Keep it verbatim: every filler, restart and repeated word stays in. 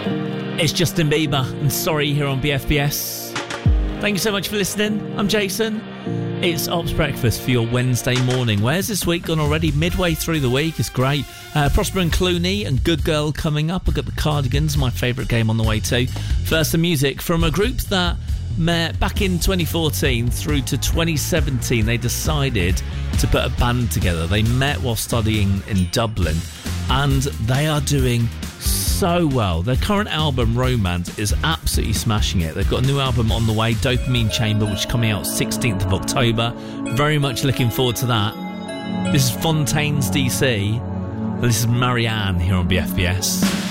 It's Justin Bieber and Sorry here on B F B S. Thank you so much for listening. I'm Jason. It's Ops Breakfast for your Wednesday morning. Where's this week gone already? Midway through the week. It's great. Uh, Prosper and Clooney and Good Girl coming up. I've got the Cardigans, my favourite game, on the way too. First, the music from a group that met back in twenty fourteen through to twenty seventeen. They decided to put a band together. They met while studying in Dublin, and they are doing so well. Their current album, Romance, is absolutely smashing it. They've got a new album on the way, Dopamine Chamber, which is coming out sixteenth of October. Very much looking forward to that. This is Fontaines D C, and this is Marianne here on B F B S.